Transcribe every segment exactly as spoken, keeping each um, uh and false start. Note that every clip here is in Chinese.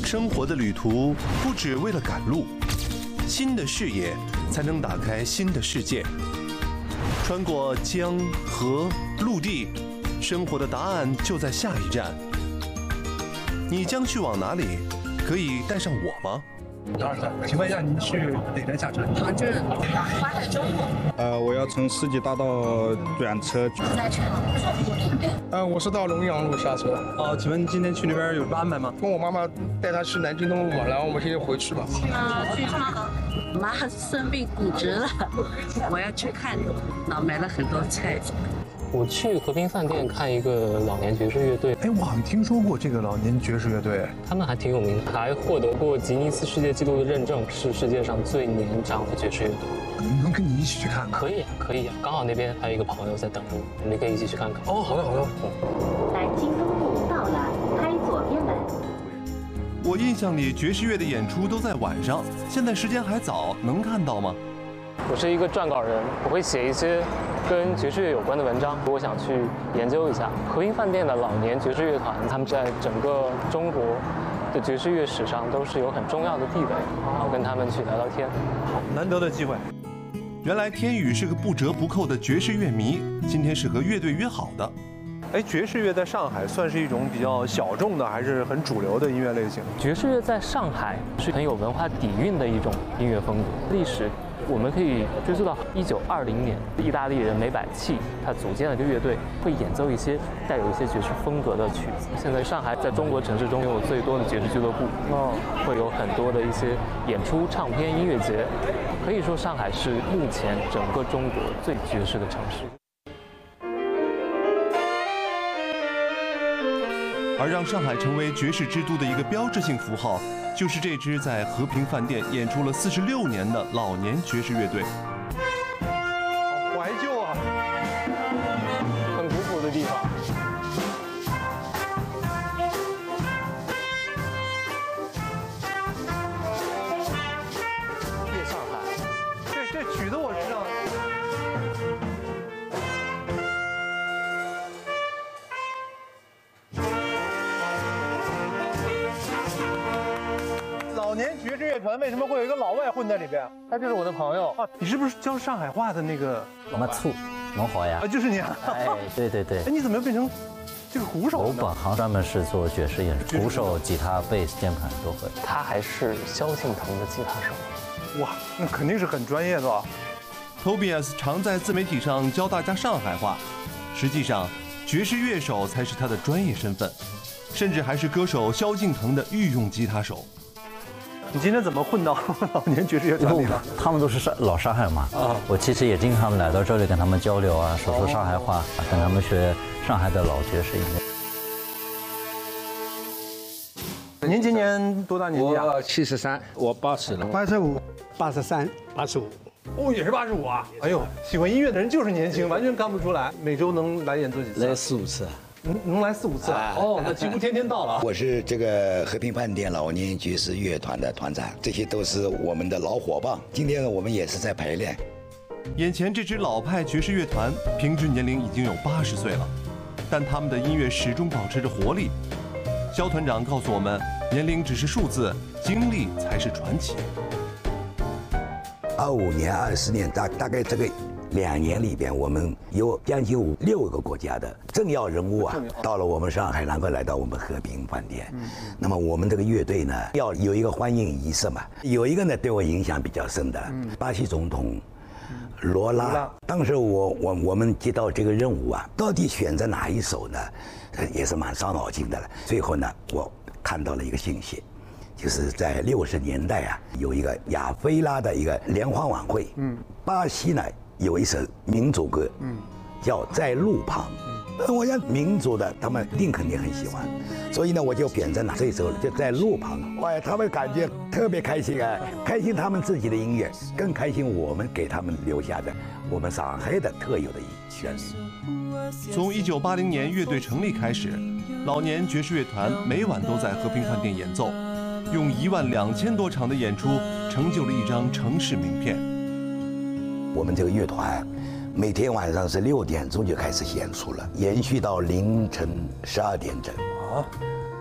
生活的旅途不只为了赶路，新的视野才能打开新的世界。穿过江河陆地，生活的答案就在下一站。你将去往哪里？可以带上我吗？ 老师，请问一下，您去哪站下车？ 杭州淮海中路。 呃，我要从世纪大道转车。 在长春。 呃，我是到龙阳路下车。 哦，请问今天去那边有什么安排吗？ 跟我妈妈带她去南京东路嘛，然后我们现在回去吧。 啊，去看我妈生病骨折了，我要去看，然后买了很多菜。 我去和平饭店看一个老年爵士乐队， 哎，我好像听说过这个老年爵士乐队， 他们还挺有名的，还获得过吉尼斯世界纪录的认证，是世界上最年长的爵士乐队。 能跟你一起去看？ 可以啊，可以啊，刚好那边还有一个朋友在等着我，你可以一起去看看。 哦，好的好的。 南京东路到了，开左边门。 我印象里爵士乐的演出都在晚上，现在时间还早，能看到吗？ 我是一个撰稿人，我会写一些跟爵士乐有关的文章，我想去研究一下和平饭店的老年爵士乐团，他们在整个中国的爵士乐史上都是有很重要的地位，然后跟他们去聊聊天。 好，难得的机会。原来天宇是个不折不扣的爵士乐迷，今天是和乐队约好的。哎，爵士乐在上海算是一种比较小众的，还是很主流的音乐类型？ 爵士乐在上海是很有文化底蕴的一种音乐风格，历史我们可以追溯到一九二零年，意大利人梅百器他组建了一个乐队，会演奏一些带有一些爵士风格的曲子。现在上海在中国城市中拥有最多的爵士俱乐部，哦，会有很多的一些演出、唱片、音乐节，可以说上海是目前整个中国最爵士的城市。 而让上海成为爵士之都的一个标志性符号，就是这支在和平饭店演出了四十六年的老年爵士乐队。 好怀旧啊， 很古朴的地方。夜上海， 这这曲子我知道。老年爵士乐团为什么会有一个老外混在里边？ 他就是我的朋友啊，你是不是教上海话的那个？ 没错，侬好呀。 啊，就是你啊。 哎，对对对。 哎，你怎么又变成这个鼓手呢？ 我本行专门是做爵士演出，鼓手、吉他、贝斯、键盘都会。 他还是萧敬腾的吉他手。 哇，那肯定是很专业的啊。 Tobias 常在自媒体上教大家上海话，实际上爵士乐手才是他的专业身份，甚至还是歌手萧敬腾的御用吉他手。 你今天怎么混到老年爵士乐团里了？ 他们都是上老上海嘛，啊，我其实也经常来到这里跟他们交流啊，说说上海话，跟他们学上海的老爵士音乐。您今年多大年纪啊？ 我七十三，我八十了。 八十五，八十三，八十五。 哦，也是八十五啊！哎呦，喜欢音乐的人就是年轻，完全看不出来。每周能来演奏几次？ 来四五次。 能能来四五次啊？哦，那几乎天天到了。 我是这个和平饭店老年爵士乐团的团长，这些都是我们的老伙伴。今天呢，我们也是在排练。 眼前这支老派爵士乐团，平均年龄已经有八十岁了，但他们的音乐始终保持着活力。肖团长告诉我们，年龄只是数字，经历才是传奇。 二五年、二十年，大大概这个两年里边，我们有将近五六个国家的政要人物啊，到了我们上海，然后来到我们和平饭店。嗯、那么我们这个乐队呢，要有一个欢迎仪式嘛。有一个呢，对我影响比较深的，嗯、巴西总统罗拉。拉当时我我我们接到这个任务啊，到底选择哪一首呢？也是蛮伤脑筋的了。最后呢，我看到了一个信息。就是在六十年代啊，有一个亚非拉的一个联欢晚会，嗯，巴西呢有一首民族歌，嗯，叫《在路旁》，嗯，我想民族的他们一定肯定很喜欢，所以呢我就选择了这首就在路旁，哇，他们感觉特别开心啊，开心他们自己的音乐，更开心我们给他们留下的我们上海的特有的旋律。 从一九八零年乐队成立开始，老年爵士乐团每晚都在和平饭店演奏。用一万两千多场的演出，成就了一张城市名片。 我们这个乐团每天晚上是六点钟就开始演出了，延续到凌晨十二点整。啊，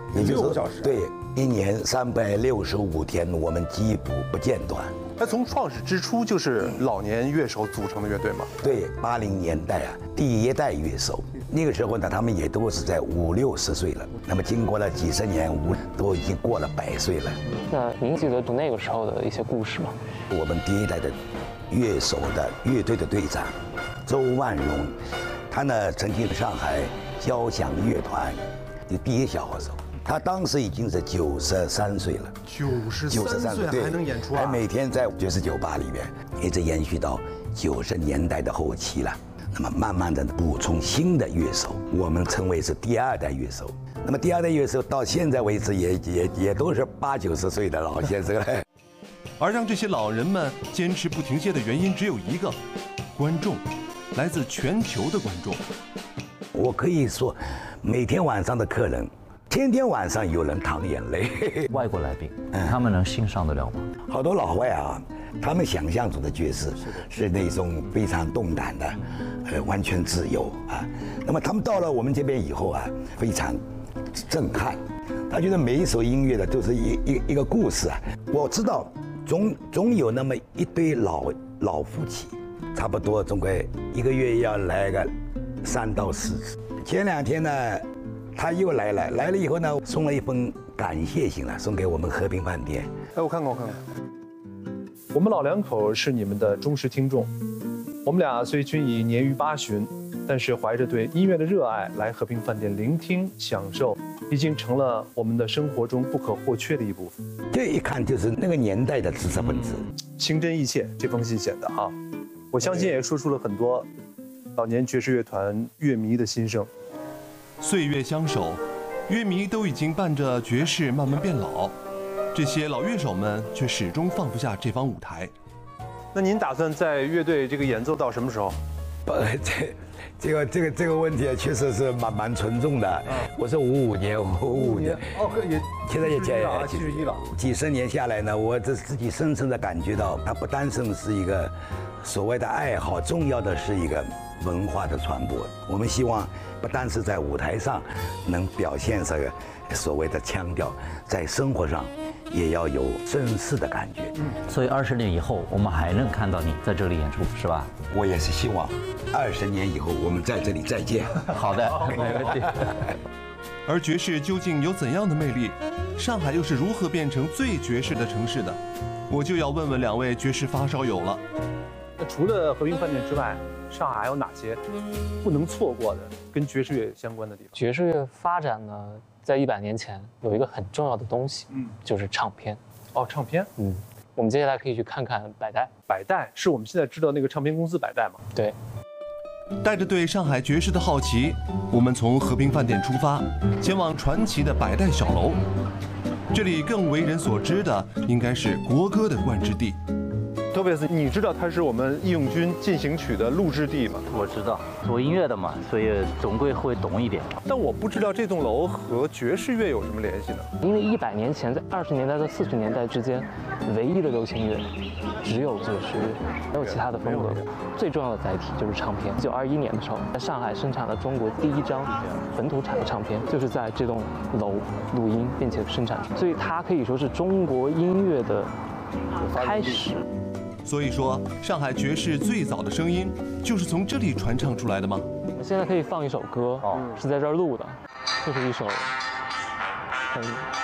也就是六个小时。 对，一年三百六十五天，我们基本不间断。 他从创始之初就是老年乐手组成的乐队嘛？ 对，八零年代啊，第一代乐手，那个时候呢，他们也都是在五六十岁了。那么经过了几十年，五都已经过了百岁了。 那您记得那个时候的一些故事吗？ 我们第一代的乐手的乐队的队长周万荣，他呢曾经在上海交响乐团的第一小号手。他当时已经是九十三岁了， 九十三岁还能演出啊！ 还每天在爵士酒吧里面，一直延续到九十年代的后期了。那么慢慢的补充新的乐手，我们称为是第二代乐手。那么第二代乐手到现在为止也也也都是八九十岁的老先生了。 而让这些老人们坚持不停歇的原因只有一个：观众，来自全球的观众。 我可以说，每天晚上的客人。天天晚上有人淌眼泪。 外国来宾，他们能欣赏得了吗？ 好多老外啊，他们想象中的爵士是那种非常动感的，呃，完全自由啊。那么他们到了我们这边以后啊，非常震撼。他觉得每一首音乐的都是一一一个故事啊。我知道，总总有那么一对老老夫妻，差不多总归一个月要来个三到四次。前两天呢。他又来了，来了以后呢，送了一封感谢信了，送给我们和平饭店。 哎，我看看，我看看。我们老两口是你们的忠实听众，我们俩虽均已年逾八旬，但是怀着对音乐的热爱来和平饭店聆听、享受，已经成了我们的生活中不可或缺的一部分。 这一看就是那个年代的知识分子， 情真意切。这封信写的哈，我相信也说出了很多老年爵士乐团乐迷的心声。 岁月相守，乐迷都已经伴着爵士慢慢变老，这些老乐手们却始终放不下这方舞台。 那您打算在乐队这个演奏到什么时候？ 呃，这这个这个这个问题确实是蛮蛮沉重的。我是五五年，五五年， 哦，也现在也七十一了，七十一了。 几十年下来呢，我这自己深深的感觉到，它不单纯是一个所谓的爱好，重要的是一个文化的传播。我们希望不单是在舞台上能表现这个所谓的腔调，在生活上也要有绅士的感觉。 嗯，所以二十年以后，我们还能看到你在这里演出，是吧？ 我也是希望二十年以后我们在这里再见。 好的，没问题。 而爵士究竟有怎样的魅力？上海又是如何变成最爵士的城市的？我就要问问两位爵士发烧友了。 那除了和平饭店之外，上海还有哪些不能错过的跟爵士乐相关的地方？ 爵士乐发展呢，在一百年前有一个很重要的东西，嗯，就是唱片。 哦，唱片。 嗯，我们接下来可以去看看百代。 百代是我们现在知道那个唱片公司百代吗？ 对。 带着对上海爵士的好奇，我们从和平饭店出发，前往传奇的百代小楼。这里更为人所知的应该是国歌的冠之地。 特别是你知道它是我们义勇军进行曲的录制地吗？ 我知道，做音乐的嘛，所以总归会懂一点。 但我不知道这栋楼和爵士乐有什么联系呢？ 因为一百年前，在二十年代到四十年代之间，唯一的流行乐只有爵士乐，没有其他的风格。最重要的载体就是唱片。一九二一年的时候，在上海生产了中国第一张本土产的唱片，就是在这栋楼录音并且生产出，所以它可以说是中国音乐的开始。 所以说，上海爵士最早的声音就是从这里传唱出来的吗？ 我们现在可以放一首歌，哦，是在这儿录的，这是一首很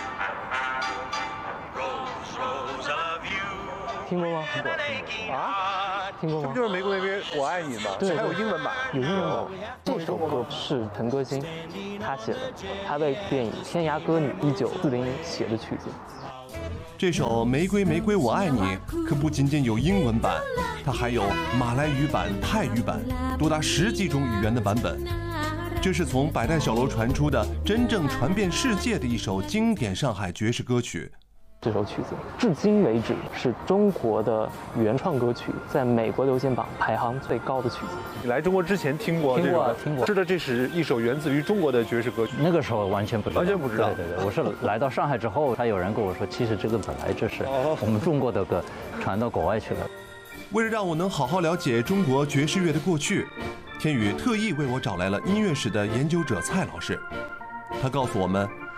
听过吗？ 啊， 听过吗？ 这不就是玫瑰玫瑰我爱你吗？ 对， 还有英文版， 有英文版。这首歌是陈歌辛他写的，他为电影《天涯歌女》一九四零年写的曲子。 这首《玫瑰玫瑰我爱你》可不仅仅有英文版，它还有马来语版、泰语版，多达十几种语言的版本。这是从百代小楼传出的真正传遍世界的一首经典上海爵士歌曲。 这首曲子至今为止是中国的原创歌曲，在美国流行榜排行最高的曲子。 你来中国之前听过？ 听过，听过。 知道这是一首源自于中国的爵士歌曲。 那个时候完全不知道， 完全不知道。 对对对，我是来到上海之后，才有人跟我说，其实这个本来就是我们中国的歌传到国外去了。 为了让我能好好了解中国爵士乐的过去，天宇特意为我找来了音乐史的研究者蔡老师。他告诉我们，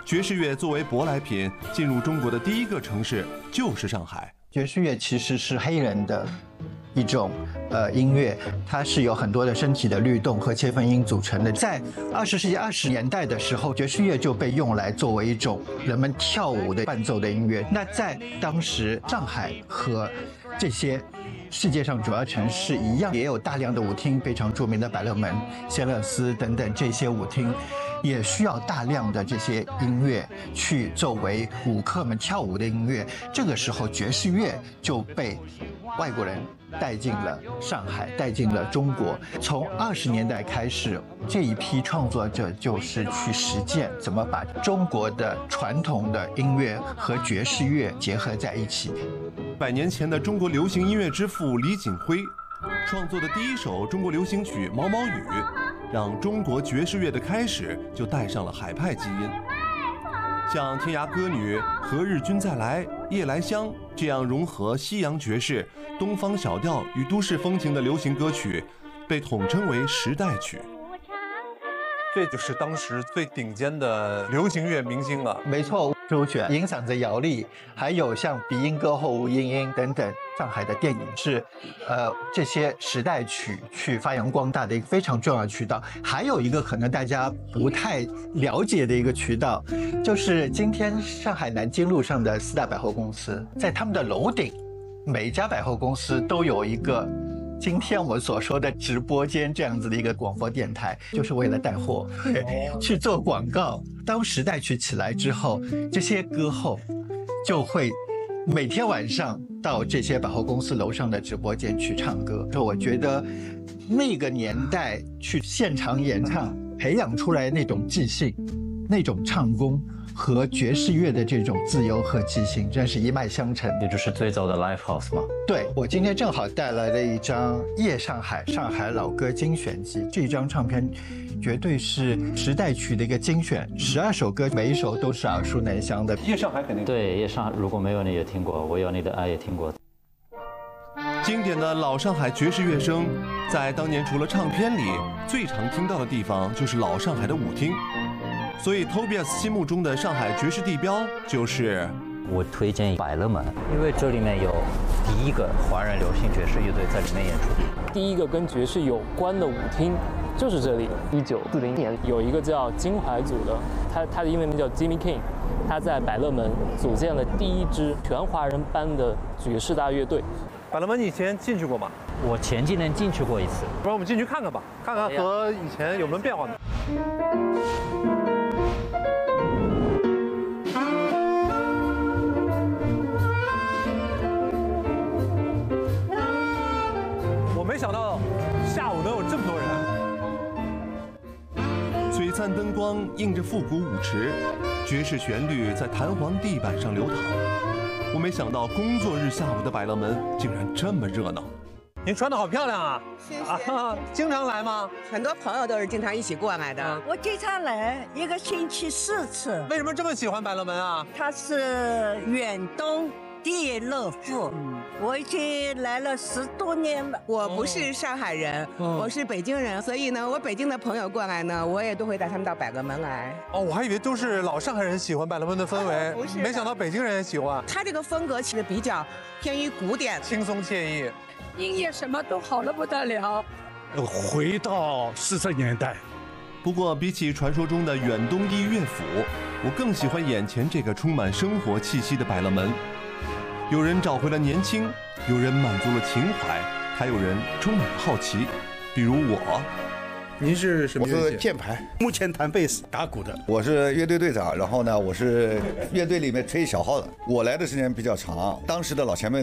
爵士乐作为舶来品进入中国的第一个城市就是上海。 爵士乐其实是黑人的一种呃音乐，它是有很多的身体的律动和切分音组成的。在二十世纪二十年代的时候，爵士乐就被用来作为一种人们跳舞的伴奏的音乐。那在当时，上海和这些世界上主要城市一样，也有大量的舞厅，非常著名的百乐门、谢勒斯等等这些舞厅。也需要大量的这些音乐去作为舞客们跳舞的音乐。这个时候，爵士乐就被外国人带进了上海，带进了中国。从二十年代开始，这一批创作者就是去实践怎么把中国的传统的音乐和爵士乐结合在一起。 百年前的中国流行音乐之父李锦辉创作的第一首中国流行曲《毛毛雨》，让中国爵士乐的开始就带上了海派基因。像《天涯歌女》《何日君再来》《夜来香》这样融合西洋爵士、东方小调与都市风情的流行歌曲，被统称为时代曲。 这就是当时最顶尖的流行乐明星了。 没错，周璇、银嗓子姚丽，还有像鼻音歌后吴莺莺等等，上海的电影是，呃，这些时代曲去发扬光大的一个非常重要的渠道。还有一个可能大家不太了解的一个渠道，就是今天上海南京路上的四大百货公司，在他们的楼顶，每一家百货公司都有一个今天我们所说的直播间这样子的一个广播电台，就是为了带货，去做广告。当时代曲起来之后，这些歌后就会每天晚上到这些百货公司楼上的直播间去唱歌。我觉得那个年代去现场演唱，培养出来那种即兴、那种唱功和爵士乐的这种自由和即兴，真是一脉相承。 也就是最早的 live house 吗？ 对，我今天正好带来了一张《夜上海上海老歌精选集》，这张唱片绝对是时代曲的一个精选，十二首歌，每一首都是耳熟能详的。 夜上海肯定对，夜上如果没有你也听过，我有你的爱也听过。 经典的老上海爵士乐声，在当年除了唱片里最常听到的地方就是老上海的舞厅。所以 Tobias 心目中的上海爵士地标就是， 我推荐百乐门，因为这里面有第一个华人流行爵士乐队在里面演出， 第一个跟爵士有关的舞厅就是这里。一九四零年有一个叫金怀组的，他他的英文名叫 Jimmy King， 他在百乐门组建了第一支全华人班的爵士大乐队。 百乐门你以前进去过吗？ 我前几年进去过一次， 不然我们进去看看吧，看看和以前有没有变化呢？没想到下午能有这么多人。璀璨灯光映着复古舞池，爵士旋律在弹簧地板上流淌。我没想到工作日下午的百乐门竟然这么热闹。 您穿得好漂亮啊！ 谢谢。 啊，经常来吗？ 很多朋友都是经常一起过来的。 我经常来，一个星期四次。 为什么这么喜欢百乐门啊？ 它是远东第一乐府。嗯，我已经来了十多年了。 我不是上海人，哦、我是北京人，所以呢，我北京的朋友过来呢，我也都会带他们到百乐门来。 哦，我还以为都是老上海人喜欢百乐门的氛围， 不是， 没想到北京人也喜欢。 他这个风格其实比较偏于古典， 轻松惬意。 音乐什么都好得不得了。 回到四十年代。 不过，比起传说中的远东第一乐府，我更喜欢眼前这个充满生活气息的百乐门。有人找回了年轻，有人满足了情怀，还有人充满了好奇，比如我。 您是什么乐器？ 我是键盘，目前弹贝斯、打鼓的。我是乐队队长，然后呢，我是乐队里面吹小号的。我来的时间比较长，当时的老前辈